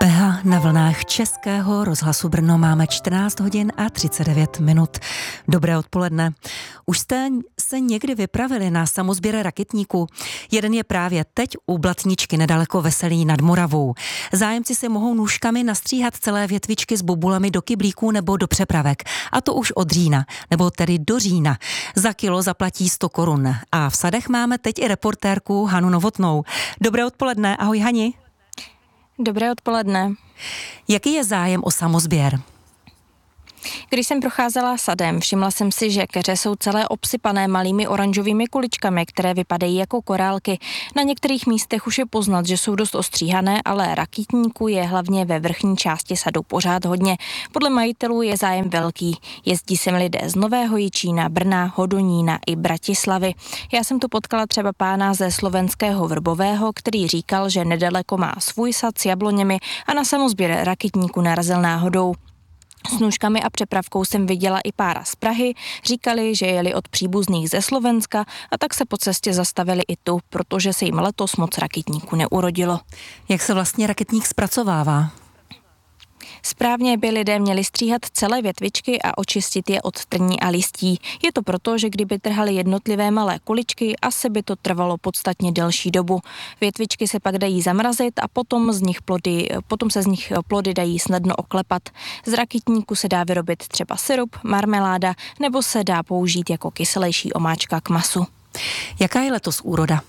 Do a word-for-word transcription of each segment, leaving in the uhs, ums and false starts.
Eha, na vlnách Českého rozhlasu Brno máme čtrnáct hodin a třicet devět minut. Dobré odpoledne. Už jste se někdy vypravili na samosběr raketníků? Jeden je právě teď u Blatničky nedaleko Veselí nad Moravou. Zájemci si mohou nůžkami nastříhat celé větvičky s bobulemi do kyblíků nebo do přepravek. A to už od října, nebo tedy do října. Za kilo zaplatí sto korun. A v sadech máme teď i reportérku Hanu Novotnou. Dobré odpoledne, ahoj Hani. Dobré odpoledne. Jaký je zájem o samosběr? Když jsem procházela sadem, všimla jsem si, že keře jsou celé obsypané malými oranžovými kuličkami, které vypadají jako korálky. Na některých místech už je poznat, že jsou dost ostříhané, ale rakitníků je hlavně ve vrchní části sadu pořád hodně. Podle majitelů je zájem velký. Jezdí sem lidé z Nového Jičína, Brna, Hodonína i Bratislavy. Já jsem tu potkala třeba pána ze slovenského Vrbového, který říkal, že nedaleko má svůj sad s jabloněmi a na samosběr rakitníků narazil náhodou. S nůžkami a přepravkou jsem viděla i pára z Prahy, říkali, že jeli od příbuzných ze Slovenska a tak se po cestě zastavili i tu, protože se jim letos moc rakitníků neurodilo. Jak se vlastně raketník zpracovává? Správně by lidé měli stříhat celé větvičky a očistit je od trní a listí. Je to proto, že kdyby trhali jednotlivé malé kuličky, asi by to trvalo podstatně delší dobu. Větvičky se pak dají zamrazit a potom, z nich plody, potom se z nich plody dají snadno oklepat. Z rakitníku se dá vyrobit třeba sirup, marmeláda nebo se dá použít jako kyselější omáčka k masu. Jaká je letos úroda?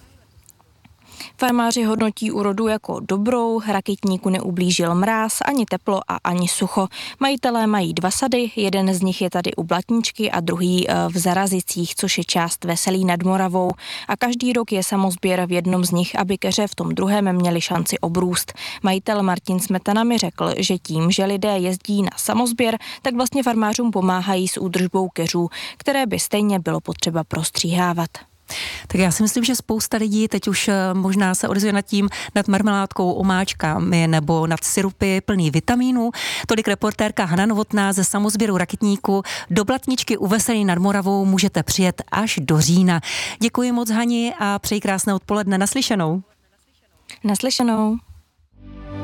Farmáři hodnotí úrodu jako dobrou, rakitníku neublížil mráz, ani teplo a ani sucho. Majitelé mají dva sady, jeden z nich je tady u Blatničky a druhý v Zarazicích, což je část Veselí nad Moravou. A každý rok je samosběr v jednom z nich, aby keře v tom druhém měli šanci obrůst. Majitel Martin Smetana mi řekl, že tím, že lidé jezdí na samosběr, tak vlastně farmářům pomáhají s údržbou keřů, které by stejně bylo potřeba prostříhávat. Tak já si myslím, že spousta lidí teď už možná se odezve nad tím, nad marmeládkou, omáčkami nebo nad sirupy plný vitamínů. Tolik reportérka Hana Novotná ze samosběru raketníků. Do Blatničky u Veselí nad Moravou můžete přijet až do října. Děkuji moc Hani a přeji krásné odpoledne. Naslyšenou. Naslyšenou.